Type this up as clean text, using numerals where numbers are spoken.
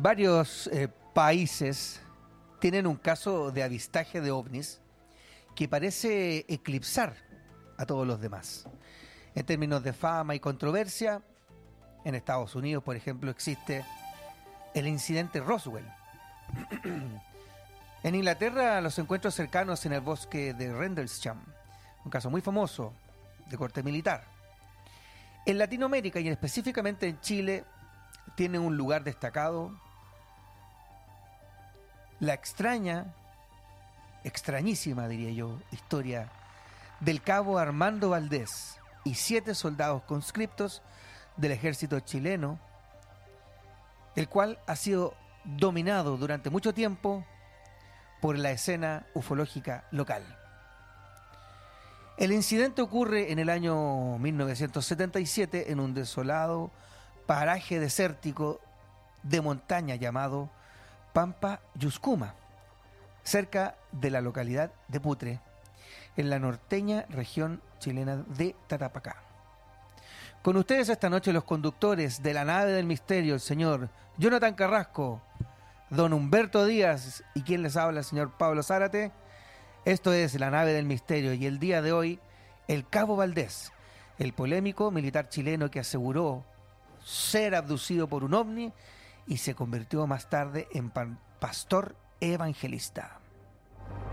Varios países tienen un caso de avistaje de ovnis que parece eclipsar a todos los demás. En términos de fama y controversia, en Estados Unidos, por ejemplo, existe el incidente Roswell. En Inglaterra, los encuentros cercanos en el bosque de Rendlesham, un caso muy famoso de corte militar. En Latinoamérica y específicamente en Chile, tiene un lugar destacado la extrañísima, diría yo, historia del cabo Armando Valdés y 7 soldados conscriptos del ejército chileno, el cual ha sido dominado durante mucho tiempo por la escena ufológica local. El incidente ocurre en el año 1977 en un desolado paraje desértico de montaña llamado Pampa Yuscuma, cerca de la localidad de Putre, en la norteña región chilena de Tarapacá. Con ustedes esta noche los conductores de la nave del misterio, el señor Jonathan Carrasco, don Humberto Díaz y quien les habla, el señor Pablo Zárate. Esto es la nave del misterio y el día de hoy, el cabo Valdés, el polémico militar chileno que aseguró ser abducido por un ovni y se convirtió más tarde en pastor evangelista.